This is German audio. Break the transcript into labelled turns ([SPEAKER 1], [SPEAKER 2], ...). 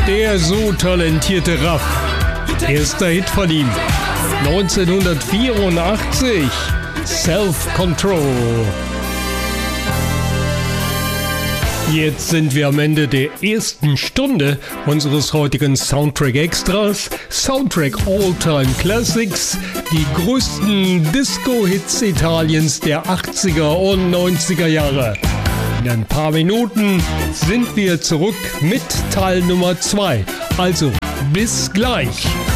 [SPEAKER 1] Der so talentierte Raff. Erster Hit von ihm. 1984. Self-Control. Jetzt sind wir am Ende der ersten Stunde unseres heutigen Soundtrack Extras. Soundtrack All-Time Classics. Die größten Disco-Hits Italiens der 80er und 90er Jahre. In ein paar Minuten sind wir zurück mit Teil Nummer 2. Also bis gleich.